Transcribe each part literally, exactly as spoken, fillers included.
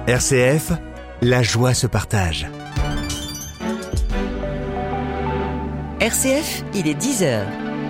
R C F, la joie se partage. R C F, il est dix heures.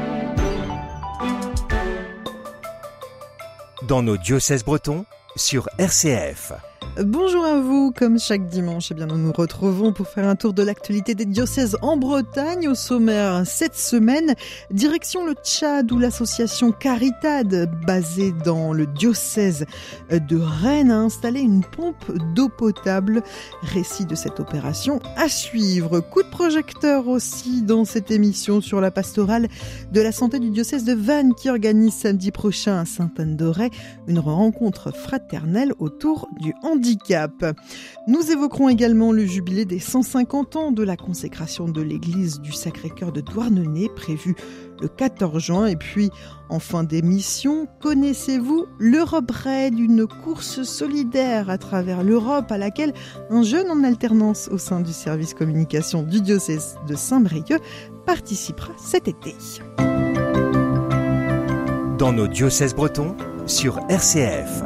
Dans nos diocèses bretons, sur R C F. Bonjour à vous, comme chaque dimanche, eh bien nous nous retrouvons pour faire un tour de l'actualité des diocèses en Bretagne. Au sommaire cette semaine, direction le Tchad où l'association Caritad, basée dans le diocèse de Rennes, a installé une pompe d'eau potable. Récit de cette opération à suivre. Coup de projecteur aussi dans cette émission sur la pastorale de la santé du diocèse de Vannes qui organise samedi prochain à Sainte-Anne-d'Auray une rencontre fraternelle autour du handicap. Nous évoquerons également le jubilé des cent cinquante ans de la consécration de l'église du Sacré-Cœur de Douarnenez, prévu le quatorze juin. Et puis, en fin d'émission, connaissez-vous l'Europe Raid, une course solidaire à travers l'Europe à laquelle un jeune en alternance au sein du service communication du diocèse de Saint-Brieuc participera cet été. Dans nos diocèses bretons, sur R C F.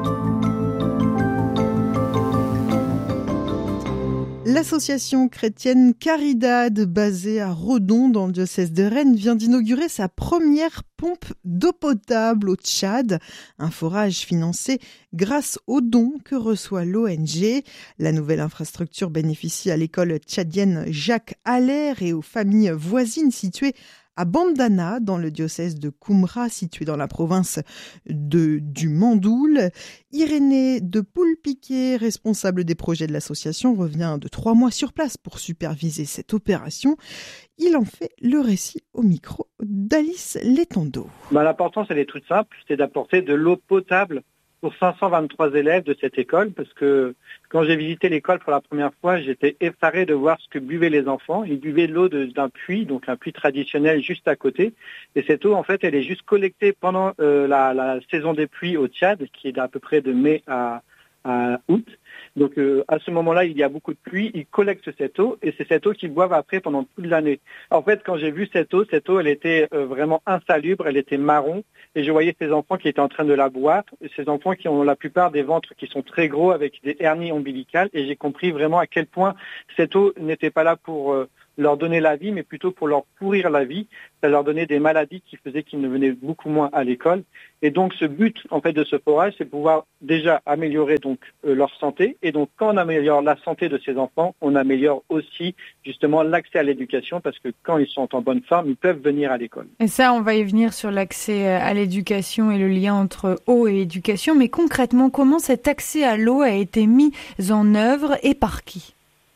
L'association chrétienne Caridad, basée à Redon dans le diocèse de Rennes, vient d'inaugurer sa première pompe d'eau potable au Tchad, un forage financé grâce aux dons que reçoit l'O N G. La nouvelle infrastructure bénéficie à l'école tchadienne Jacques Allaire et aux familles voisines situées à Bandana, dans le diocèse de Koumra, situé dans la province de, du Mandoul. Irénée de Poulpiquet, responsable des projets de l'association, revient de trois mois sur place pour superviser cette opération. Il en fait le récit au micro d'Alice Létando. Ben, l'importance, elle est toute simple, c'est d'apporter de l'eau potable pour cinq cent vingt-trois élèves de cette école, parce que quand j'ai visité l'école pour la première fois, j'étais effaré de voir ce que buvaient les enfants. Ils buvaient de l'eau de, d'un puits, donc un puits traditionnel juste à côté. Et cette eau, en fait, elle est juste collectée pendant euh, la, la saison des pluies au Tchad, qui est d'à peu près de mai à, à août. Donc euh, à ce moment-là, il y a beaucoup de pluie, ils collectent cette eau et c'est cette eau qu'ils boivent après pendant toute l'année. En fait, quand j'ai vu cette eau, cette eau, elle était euh, vraiment insalubre, elle était marron et je voyais ces enfants qui étaient en train de la boire, ces enfants qui ont la plupart des ventres qui sont très gros avec des hernies ombilicales et j'ai compris vraiment à quel point cette eau n'était pas là pour euh, leur donner la vie, mais plutôt pour leur pourrir la vie. Ça leur donnait des maladies qui faisaient qu'ils ne venaient beaucoup moins à l'école. Et donc, ce but, en fait, de ce forage, c'est pouvoir déjà améliorer donc euh, leur santé. Et donc, quand on améliore la santé de ces enfants, on améliore aussi, justement, l'accès à l'éducation, parce que quand ils sont en bonne forme, ils peuvent venir à l'école. Et ça, on va y venir sur l'accès à l'éducation et le lien entre eau et éducation. Mais concrètement, comment cet accès à l'eau a été mis en œuvre et par qui ?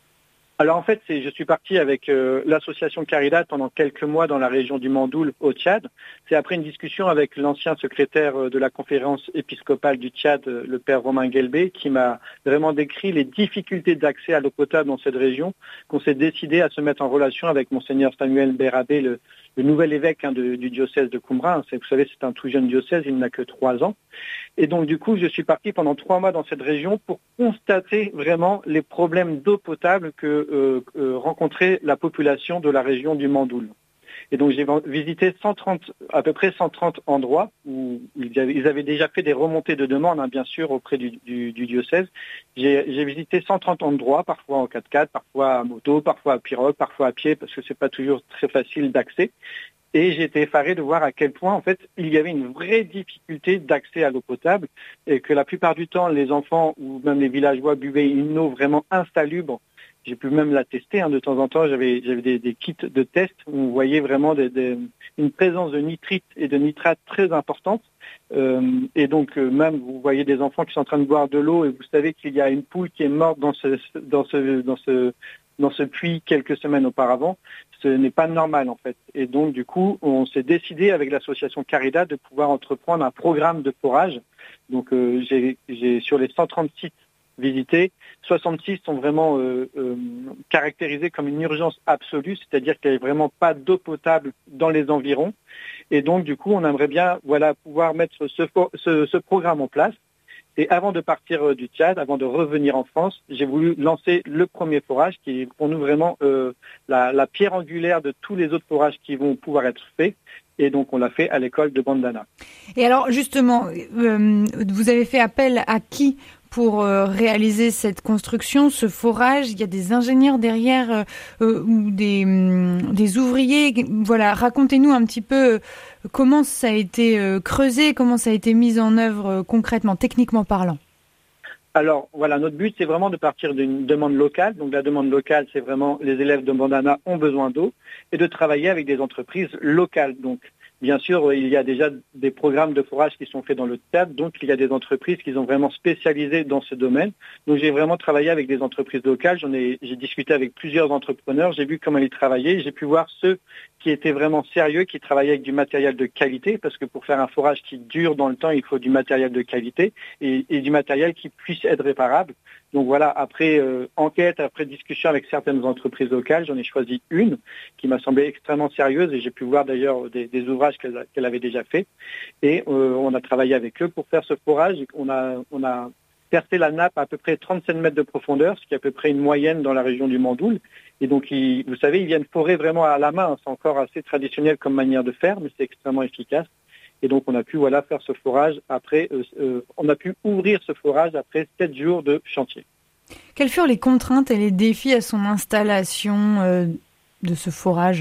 Alors en fait, c'est, je suis parti avec euh, l'association Caridad pendant quelques mois dans la région du Mandoul au Tchad. C'est après une discussion avec l'ancien secrétaire euh, de la conférence épiscopale du Tchad, euh, le père Romain Guelbé, qui m'a vraiment décrit les difficultés d'accès à l'eau potable dans cette région, qu'on s'est décidé à se mettre en relation avec monseigneur Samuel Bérabé, le, le nouvel évêque hein, de, du diocèse de Koumra. Vous savez, c'est un tout jeune diocèse, il n'a que trois ans. Et donc du coup, je suis parti pendant trois mois dans cette région pour constater vraiment les problèmes d'eau potable que euh, euh, rencontrait la population de la région du Mandoul. Et donc j'ai visité cent trente, à peu près cent trente endroits où ils avaient, ils avaient déjà fait des remontées de demandes, hein, bien sûr, auprès du, du, du diocèse. J'ai, j'ai visité cent trente endroits, parfois en quatre-quatre, parfois à moto, parfois à pirogue, parfois à pied, parce que c'est pas toujours très facile d'accès. Et j'ai été effaré de voir à quel point, en fait, il y avait une vraie difficulté d'accès à l'eau potable et que la plupart du temps, les enfants ou même les villageois buvaient une eau vraiment insalubre. J'ai pu même la tester, hein, de temps en temps, j'avais, j'avais des, des kits de test où on voyait vraiment des, des, une présence de nitrite et de nitrate très importante. Euh, et donc, euh, même, vous voyez des enfants qui sont en train de boire de l'eau et vous savez qu'il y a une poule qui est morte dans ce, dans ce, dans ce, dans ce puits quelques semaines auparavant. Ce n'est pas normal, en fait. Et donc, du coup, on s'est décidé avec l'association Caridad de pouvoir entreprendre un programme de forage. Donc, euh, j'ai, j'ai sur les cent trente sites visités, soixante-six sont vraiment euh, euh, caractérisés comme une urgence absolue, c'est-à-dire qu'il n'y a vraiment pas d'eau potable dans les environs. Et donc, du coup, on aimerait bien voilà, pouvoir mettre ce, ce, ce programme en place. Et avant de partir du Tchad, avant de revenir en France, j'ai voulu lancer le premier forage qui est pour nous vraiment euh, la, la pierre angulaire de tous les autres forages qui vont pouvoir être faits. Et donc, on l'a fait à l'école de Bandana. Et alors, justement, euh, vous avez fait appel à qui pour euh, réaliser cette construction, ce forage? Il y a des ingénieurs derrière euh, ou des, hum, des ouvriers. Voilà, racontez-nous un petit peu euh, comment ça a été euh, creusé, comment ça a été mis en œuvre euh, concrètement, techniquement parlant. Alors voilà, notre but c'est vraiment de partir d'une demande locale. Donc la demande locale, c'est vraiment les élèves de Bandana ont besoin d'eau et de travailler avec des entreprises locales. Donc bien sûr, il y a déjà des programmes de forage qui sont faits dans le Tchad, donc il y a des entreprises qui sont vraiment spécialisées dans ce domaine. Donc j'ai vraiment travaillé avec des entreprises locales, j'en ai, j'ai discuté avec plusieurs entrepreneurs, j'ai vu comment ils travaillaient, j'ai pu voir ceux qui étaient vraiment sérieux, qui travaillaient avec du matériel de qualité, parce que pour faire un forage qui dure dans le temps, il faut du matériel de qualité et, et du matériel qui puisse être réparable. Donc voilà, après euh, enquête, après discussion avec certaines entreprises locales, j'en ai choisi une qui m'a semblé extrêmement sérieuse et j'ai pu voir d'ailleurs des, des ouvrages qu'elle, qu'elle avait déjà fait. Et euh, on a travaillé avec eux pour faire ce forage. On a, on a percé la nappe à, à peu près trente-sept mètres de profondeur, ce qui est à peu près une moyenne dans la région du Mandoul. Et donc, ils, vous savez, ils viennent forer vraiment à la main. C'est encore assez traditionnel comme manière de faire, mais c'est extrêmement efficace. Et donc, on a pu voilà faire ce forage après. Euh, euh, on a pu ouvrir ce forage après sept jours de chantier. Quelles furent les contraintes et les défis à son installation euh, de ce forage?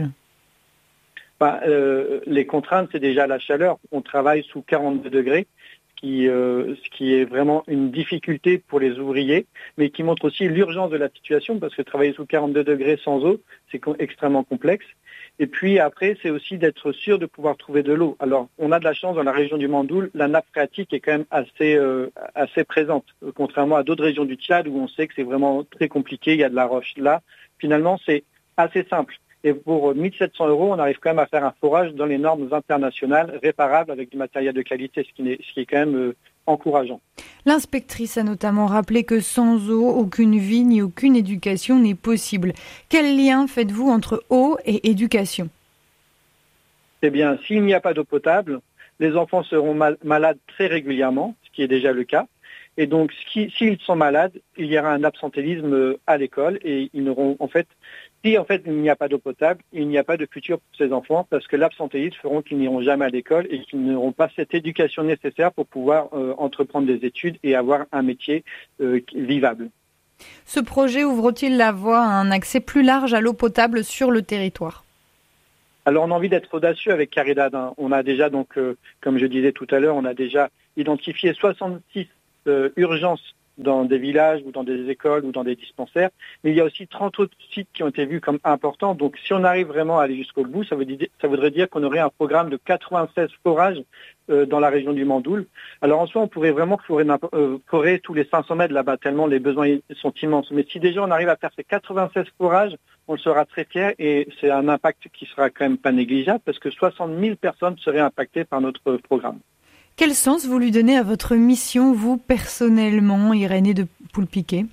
Bah, euh, les contraintes, c'est déjà la chaleur. On travaille sous quarante-deux degrés, ce qui, euh, ce qui est vraiment une difficulté pour les ouvriers, mais qui montre aussi l'urgence de la situation, parce que travailler sous quarante-deux degrés sans eau, c'est extrêmement complexe. Et puis après, c'est aussi d'être sûr de pouvoir trouver de l'eau. Alors, on a de la chance dans la région du Mandoul, la nappe phréatique est quand même assez, euh, assez présente, contrairement à d'autres régions du Tchad où on sait que c'est vraiment très compliqué, il y a de la roche. Là, finalement, c'est assez simple. Et pour mille sept cents euros, on arrive quand même à faire un forage dans les normes internationales, réparable avec du matériel de qualité, ce qui est, ce qui est quand même euh, encourageant. L'inspectrice a notamment rappelé que sans eau, aucune vie ni aucune éducation n'est possible. Quel lien faites-vous entre eau et éducation? Eh bien, s'il n'y a pas d'eau potable, les enfants seront mal- malades très régulièrement, ce qui est déjà le cas. Et donc, s'ils sont malades, il y aura un absentéisme à l'école et ils n'auront, en fait, si en fait il n'y a pas d'eau potable, il n'y a pas de futur pour ces enfants parce que l'absentéisme feront qu'ils n'iront jamais à l'école et qu'ils n'auront pas cette éducation nécessaire pour pouvoir euh, entreprendre des études et avoir un métier euh, vivable. Ce projet ouvre-t-il la voie à un accès plus large à l'eau potable sur le territoire? Alors, on a envie d'être audacieux avec Caridad. Hein. On a déjà, donc, euh, comme je disais tout à l'heure, on a déjà identifié soixante-six euh, urgences dans des villages ou dans des écoles ou dans des dispensaires. Mais il y a aussi trente autres sites qui ont été vus comme importants. Donc, si on arrive vraiment à aller jusqu'au bout, ça, veut dire, ça voudrait dire qu'on aurait un programme de quatre-vingt-seize forages euh, dans la région du Mandoul. Alors, en soi, on pourrait vraiment forer, euh, forer tous les cinq cents mètres là-bas, tellement les besoins sont immenses. Mais si déjà on arrive à faire ces quatre-vingt-seize forages, on le sera très fier et c'est un impact qui sera quand même pas négligeable parce que soixante mille personnes seraient impactées par notre programme. Quel sens vous lui donnez à votre mission, vous, personnellement, Irénée de Poulpiquet?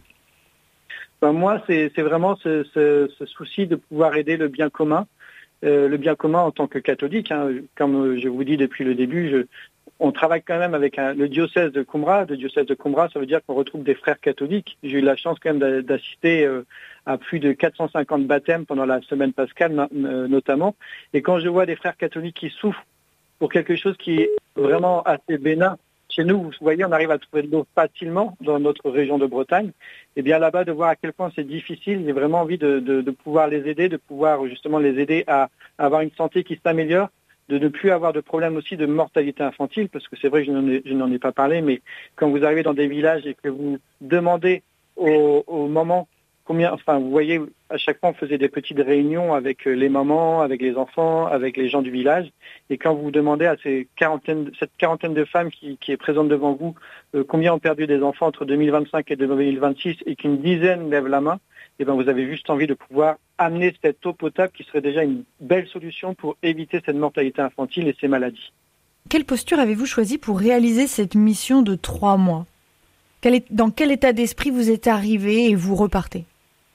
Ben moi, c'est, c'est vraiment ce, ce, ce souci de pouvoir aider le bien commun, euh, le bien commun en tant que catholique. Hein. Comme je vous dis depuis le début, je, on travaille quand même avec un, le diocèse de Coimbra. Le diocèse de Coimbra, ça veut dire qu'on retrouve des frères catholiques. J'ai eu la chance quand même d'assister euh, à plus de quatre cent cinquante baptêmes pendant la semaine pascale euh, notamment. Et quand je vois des frères catholiques qui souffrent pour quelque chose qui est vraiment assez bénin. Chez nous, vous voyez, on arrive à trouver de l'eau facilement dans notre région de Bretagne. Et bien là-bas, de voir à quel point c'est difficile, j'ai vraiment envie de, de, de pouvoir les aider, de pouvoir justement les aider à avoir une santé qui s'améliore, de ne plus avoir de problème aussi de mortalité infantile, parce que c'est vrai que je n'en ai, je n'en ai pas parlé, mais quand vous arrivez dans des villages et que vous demandez aux, aux mamans combien, enfin, vous voyez, à chaque fois, on faisait des petites réunions avec les mamans, avec les enfants, avec les gens du village. Et quand vous demandez à ces quarantaine, cette quarantaine de femmes qui, qui est présente devant vous, euh, combien ont perdu des enfants entre deux mille vingt-cinq et deux mille vingt-six et qu'une dizaine lèvent la main, et ben vous avez juste envie de pouvoir amener cette eau potable qui serait déjà une belle solution pour éviter cette mortalité infantile et ces maladies. Quelle posture avez-vous choisi pour réaliser cette mission de trois mois? Quel est, dans quel état d'esprit vous êtes arrivé et vous repartez?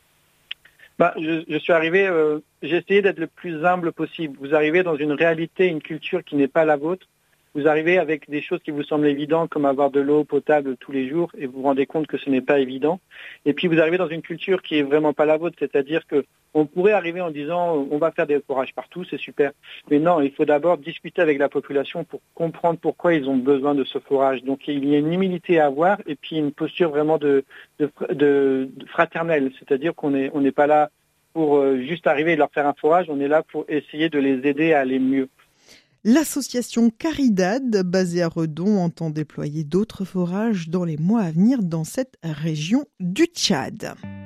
Bah, je, je suis arrivé, euh, j'ai essayé d'être le plus humble possible. Vous arrivez dans une réalité, une culture qui n'est pas la vôtre. Vous Vous arrivez avec des choses qui vous semblent évidentes, comme avoir de l'eau potable tous les jours, et vous vous rendez compte que ce n'est pas évident. Et puis vous arrivez dans une culture qui est vraiment pas la vôtre, c'est-à-dire que on pourrait arriver en disant on va faire des forages partout, c'est super. Mais non, il faut d'abord discuter avec la population pour comprendre pourquoi ils ont besoin de ce forage. Donc il y a une humilité à avoir et puis une posture vraiment de, de, de, de fraternelle, c'est-à-dire qu'on est on n'est pas là pour euh, juste arriver et leur faire un forage, on est là pour essayer de les aider à aller mieux. L'association Caridad, basée à Redon, entend déployer d'autres forages dans les mois à venir dans cette région du Tchad.